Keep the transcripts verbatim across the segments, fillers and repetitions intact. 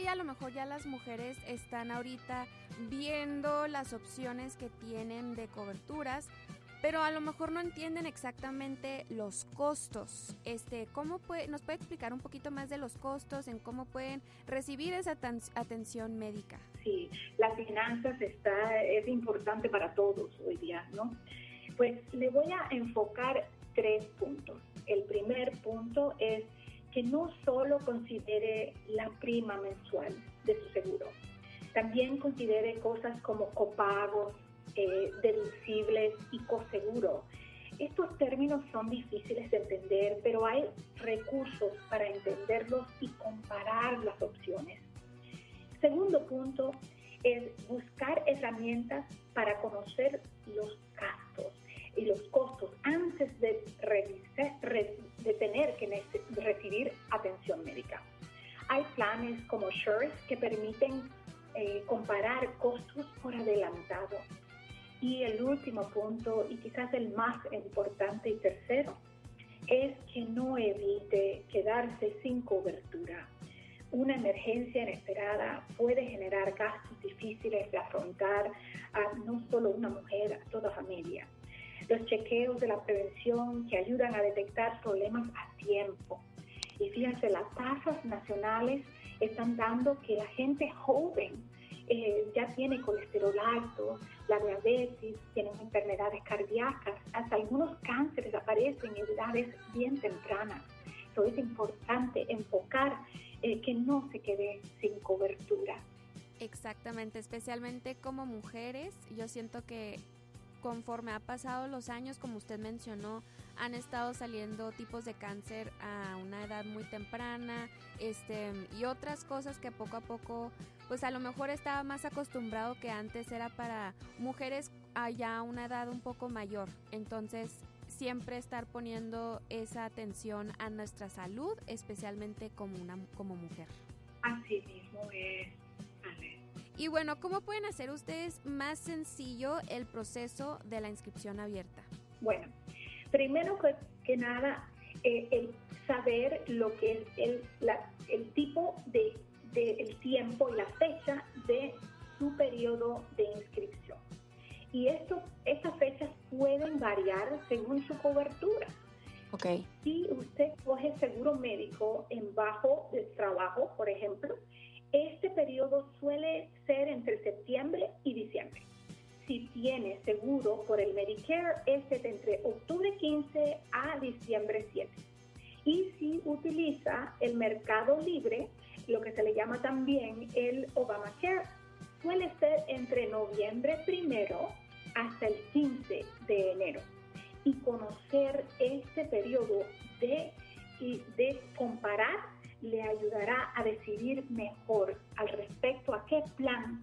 a lo mejor ya las mujeres están ahorita viendo las opciones que tienen de coberturas, pero a lo mejor no entienden exactamente los costos. Este, ¿cómo puede, nos puede explicar un poquito más de los costos, en cómo pueden recibir esa tan, atención médica? Sí, las finanzas está, es importante para todos hoy día, ¿no? Pues le voy a enfocar tres puntos. El primer punto es que no solo considere la prima mensual de su seguro, también considere cosas como copagos, Eh, deducibles y coseguro. Estos términos son difíciles de entender, pero hay recursos para entenderlos y comparar las opciones. Segundo punto es buscar herramientas para conocer los gastos y los costos antes de, revisar, de tener que recibir atención médica. Hay planes como Sure que permiten eh, comparar costos por adelantado. Y el último punto, y quizás el más importante y tercero, es que no evite quedarse sin cobertura. Una emergencia inesperada puede generar gastos difíciles de afrontar a no solo una mujer, a toda familia. Los chequeos de la prevención que ayudan a detectar problemas a tiempo. Y fíjense, las tasas nacionales están dando que la gente joven Eh, ya tiene colesterol alto, la diabetes, tienen enfermedades cardíacas, hasta algunos cánceres aparecen en edades bien tempranas. Entonces es importante enfocar eh, que no se quede sin cobertura. Exactamente, especialmente como mujeres, yo siento que conforme ha pasado los años, como usted mencionó, han estado saliendo tipos de cáncer a una edad muy temprana, este, y otras cosas que poco a poco, pues a lo mejor estaba más acostumbrado que antes era para mujeres allá a una edad un poco mayor. Entonces, siempre estar poniendo esa atención a nuestra salud, especialmente como una como mujer. Así mismo es, Ale. Y bueno, ¿cómo pueden hacer ustedes más sencillo el proceso de la inscripción abierta? Bueno, primero que, que nada, eh, el saber lo que es el, la, el tipo de, de el tiempo y la fecha de su periodo de inscripción. Y esto, estas fechas pueden variar según su cobertura. Okay. Si usted coge seguro médico en bajo del trabajo, por ejemplo, este periodo suele ser entre septiembre y diciembre. Si tiene seguro por el Medicare, este es entre octubre quince a diciembre siete. Y si utiliza el mercado libre, lo que se le llama también el Obamacare, suele ser entre noviembre primero hasta el quince de enero. Y conocer este periodo de, de comparar le ayudará a decidir mejor al respecto a qué plan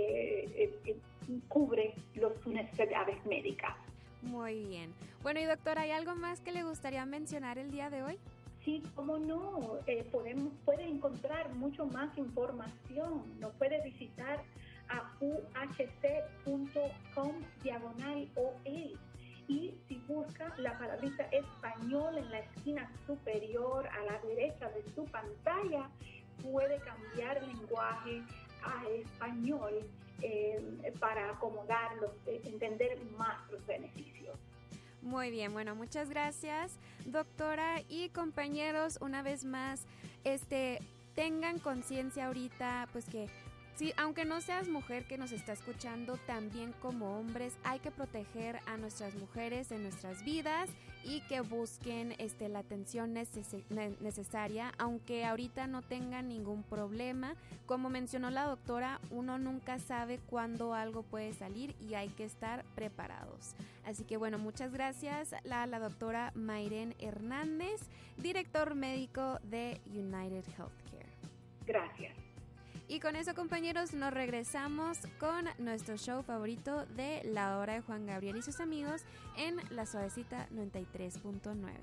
eh, eh, cubre los, sus necesidades médicas. Muy bien. Bueno, y doctora, ¿hay algo más que le gustaría mencionar el día de hoy? Sí, cómo no. Eh, podemos, puede encontrar mucho más información. Nos puede visitar a u h c punto com diagonal o e. Y si busca la palabrita español en la esquina superior a la derecha de su pantalla, puede cambiar el lenguaje a español eh, para acomodarlos, eh, entender más los beneficios. Muy bien, bueno, muchas gracias, doctora, y compañeros, una vez más, este, tengan conciencia ahorita, pues que sí, aunque no seas mujer que nos está escuchando, también como hombres hay que proteger a nuestras mujeres en nuestras vidas y que busquen este, la atención neces- necesaria, aunque ahorita no tengan ningún problema. Como mencionó la doctora, uno nunca sabe cuándo algo puede salir y hay que estar preparados. Así que bueno, muchas gracias a la, la doctora Mayren Hernández, director médico de United Healthcare. Gracias. Y con eso, compañeros, nos regresamos con nuestro show favorito de La Hora de Juan Gabriel y sus amigos en La Suavecita noventa y tres punto nueve.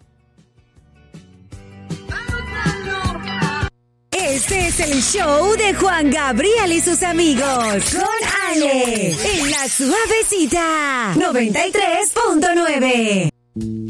Este es el show de Juan Gabriel y sus amigos con Ale en La Suavecita noventa y tres punto nueve.